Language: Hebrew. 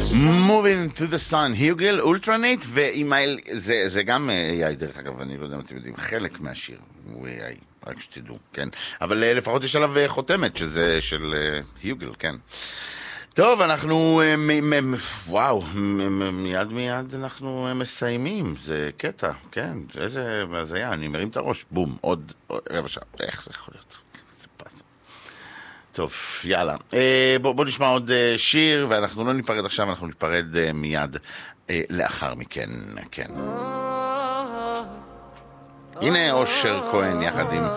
Moving to the Sun, היוגל, אולטרנט ואימייל, זה גם AI דרך אגב, אני לא יודע אם אתם יודעים, חלק מהשיר הוא AI, רק שתדעו, כן. אבל לפחות יש עליו חותמת, שזה של היוגל, כן. טוב, אנחנו, וואו, מיד אנחנו מסיימים, זה קטע, כן, איזה הזיה, אני מרים את הראש, בום, עוד רבע שעה, איך זה יכול להיות? זה פס. טוב, יאללה, בוא נשמע עוד שיר, ואנחנו לא ניפרד עכשיו, אנחנו ניפרד מיד לאחר מכן, כן. הנה אושר כהן יחד עם